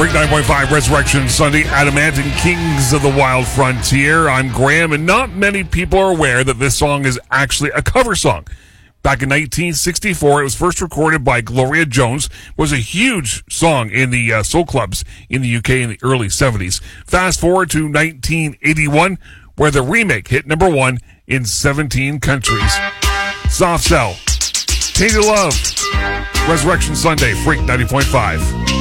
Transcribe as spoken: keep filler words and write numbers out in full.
Freak nine point five Resurrection Sunday, Adamant and Kings of the Wild Frontier. I'm Graham, and not many people are aware that this song is actually a cover song. Back in nineteen sixty-four, it was first recorded by Gloria Jones. It was a huge song in the uh, soul clubs in the U K in the early seventies. Fast forward to nineteen eighty-one, where the remake hit number one in seventeen countries. Soft Cell, Tainted Love, Resurrection Sunday, Freak ninety point five.